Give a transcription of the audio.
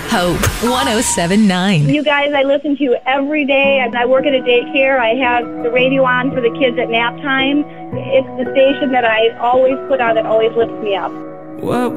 Hope 107.9. You guys, I listen to you every day. I work at a daycare. I have the radio on for the kids at nap time. It's the station that I always put on that always lifts me up. What